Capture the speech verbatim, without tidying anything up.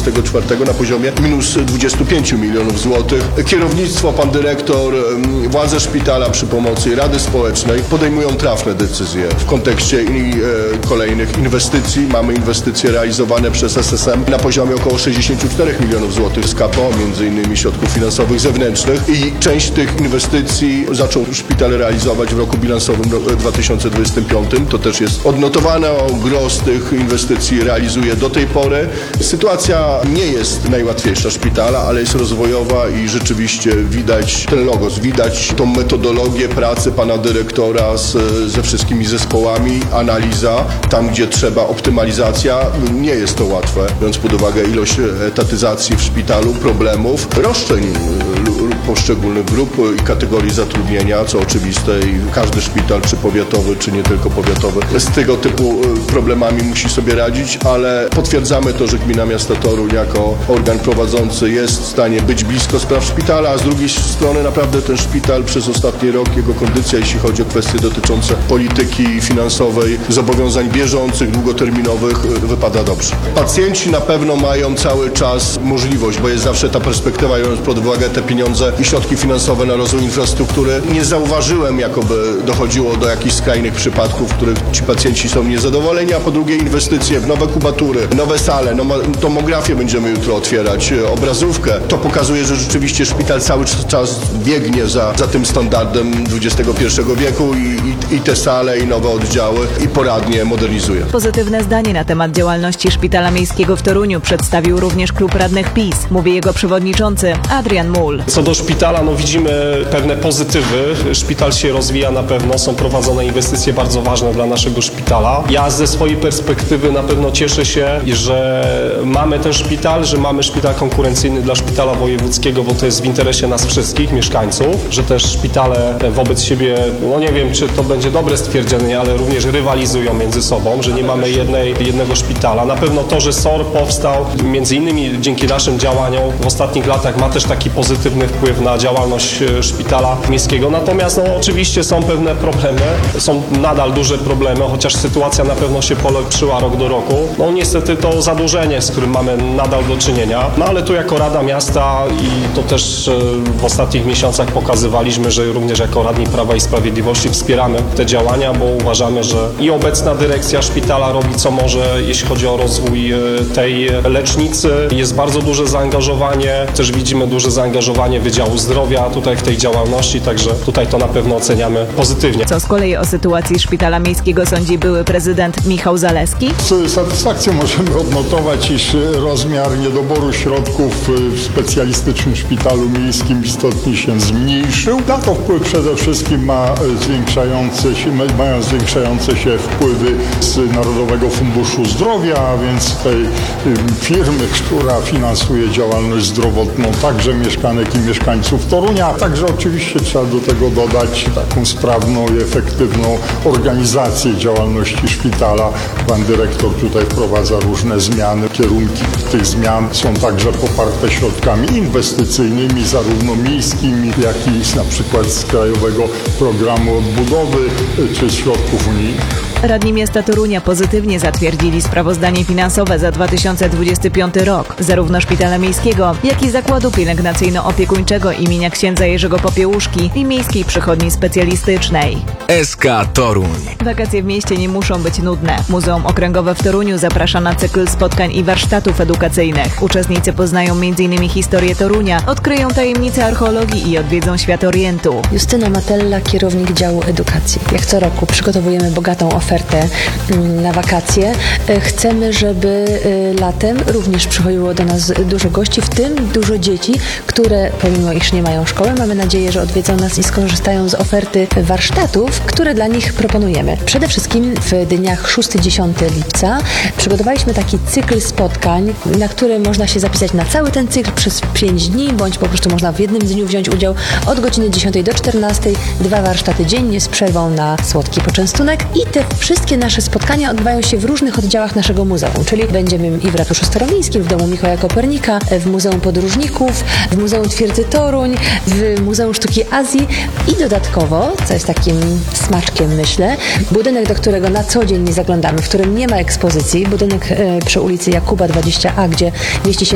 dwudziestego czwartego na poziomie minus dwudziestu pięciu milionów złotych. Kierownictwo, pan dyrektor, władze szpitala przy pomocy Rady Społecznej podejmują trafne decyzje w kontekście i, e, kolejnych inwestycji. Mamy inwestycje realizowane przez S S M na poziomie około sześćdziesięciu czterech milionów złotych z K P O, między innymi środków finansowych zewnętrznych, i część tych inwestycji zaczął szpital realizować w roku bilansowym dwa tysiące dwudziestym piątym. To też jest odnotowane. Gros tych inwestycji realizuje do tej pory. Sytuacja nie jest najłatwiejsza szpitala, ale jest rozwojowa i rzeczywiście widać ten logos, widać tą metodologię pracy pana dyrektora z, ze wszystkimi zespołami, analiza, tam gdzie trzeba optymalizacja. Nie jest to łatwe, biorąc pod uwagę ilość etatyzacji w szpitalu, problemów, roszczeń poszczególnych grup i kategorii zatrudnienia, co oczywiste, i każdy szpital, czy powiatowy, czy nie tylko powiatowy, z tego typu problemami musi sobie radzić, ale potwierdzamy to, że Gmina Miasta Toruń jako organ prowadzący jest w stanie być blisko spraw szpitala, a z drugiej strony naprawdę ten szpital przez ostatni rok, jego kondycja, jeśli chodzi o kwestie dotyczące polityki finansowej, zobowiązań bieżących, długoterminowych, wypada dobrze. Pacjenci na pewno mają cały czas możliwość, bo jest zawsze ta perspektywa, biorąc pod uwagę te pieniądze i środki finansowe na rozwój infrastruktury. Nie zauważyłem, jakoby dochodziło do jakichś skrajnych przypadków, w których ci pacjenci są niezadowoleni, a po drugie inwestycje w nowe kubatury, nowe sale, no, tomografię będziemy jutro otwierać, obrazówkę. To pokazuje, że rzeczywiście szpital cały czas biegnie za, za tym standardem dwudziestego pierwszego wieku i, i, i te sale, i nowe oddziały, i poradnie modernizuje. Pozytywne zdanie na temat działalności Szpitala Miejskiego w Toruniu przedstawił również klub radnych PiS, mówi jego przewodniczący Adrian Muhl. Co do szpitala, no widzimy pewne pozytywy. Szpital się rozwija na pewno, są prowadzone inwestycje bardzo ważne dla naszego szpitala. Ja ze swojej perspektywy na pewno cieszę się, że mamy ten szpital, że mamy szpital konkurencyjny dla szpitala wojewódzkiego, bo to jest w interesie nas wszystkich, mieszkańców, że też szpitale wobec siebie, no nie wiem, czy to będzie dobre stwierdzenie, ale również rywalizują między sobą, że nie mamy jednej, jednego szpitala. Na pewno to, że S O R powstał, między innymi dzięki naszym działaniom w ostatnich latach, ma też taki pozytywny wpływ na działalność szpitala miejskiego. Natomiast no, oczywiście są pewne problemy, są nadal duże problemy, chociaż sytuacja na pewno się polepszyła rok do roku. No niestety to zadłużenie, z którym mamy nadal do czynienia. No ale tu jako Rada Miasta i to też w ostatnich miesiącach pokazywaliśmy, że również jako radni Prawa i Sprawiedliwości wspieramy te działania, bo uważamy, że i obecna dyrekcja szpitala robi co może, jeśli chodzi o rozwój tej lecznicy. Jest bardzo duże zaangażowanie, też widzimy duże zaangażowanie Wydziału Zdrowia tutaj w tej działalności, także tutaj to na pewno oceniamy pozytywnie. Co z kolei o sytuacji Szpitala Miejskiego sądzi były prezydent Michał Zaleski? Z satysfakcją możemy odnotować, iż rozmiar niedoboru środków w specjalistycznym szpitalu miejskim istotnie się zmniejszył. Na to wpływ przede wszystkim ma zwiększające się, mają zwiększające się wpływy z Narodowego Funduszu Zdrowia, a więc tej firmy, która finansuje działalność zdrowotną także mieszkanek i mieszkańców Torunia. Także oczywiście trzeba do tego dodać taką sprawną i efektywną organizację działalności szpitala. Pan dyrektor tutaj wprowadza różne zmiany. Kierunki tych zmian są także poparte środkami inwestycyjnymi, zarówno miejskimi, jak i na przykład z Krajowego Programu Odbudowy czy z środków unijnych. Radni miasta Torunia pozytywnie zatwierdzili sprawozdanie finansowe za dwa tysiące dwudziesty piąty rok, zarówno Szpitala Miejskiego, jak i Zakładu Pielęgnacyjno-Opiekuńczego imienia księdza Jerzego Popiełuszki i Miejskiej Przychodni Specjalistycznej. S K Toruń. Wakacje w mieście nie muszą być nudne. Muzeum Okręgowe w Toruniu zaprasza na cykl spotkań i warsztatów edukacyjnych. Uczestnicy poznają m in historię Torunia, odkryją tajemnice archeologii i odwiedzą świat Orientu. Justyna Matella, kierownik działu edukacji. Jak co roku przygotowujemy bogatą ofertę na wakacje. Chcemy, żeby latem również przychodziło do nas dużo gości, w tym dużo dzieci, które pomimo iż nie mają szkoły, mamy nadzieję, że odwiedzą nas i skorzystają z oferty warsztatów, które dla nich proponujemy. Przede wszystkim w dniach szóstego do dziesiątego lipca przygotowaliśmy taki cykl spotkań, na które można się zapisać na cały ten cykl przez pięć dni, bądź po prostu można w jednym dniu wziąć udział od godziny dziesiątej do czternastej. Dwa warsztaty dziennie z przerwą na słodki poczęstunek i te wszystkie nasze spotkania odbywają się w różnych oddziałach naszego muzeum, czyli będziemy i w ratuszu staromiejskim, w domu Mikołaja Kopernika, w Muzeum Podróżników, w Muzeum Twierdzy Toruń, w Muzeum Sztuki Azji i dodatkowo, co jest takim smaczkiem, myślę, budynek, do którego na co dzień nie zaglądamy, w którym nie ma ekspozycji, budynek przy ulicy Jakuba dwadzieścia A, gdzie mieści się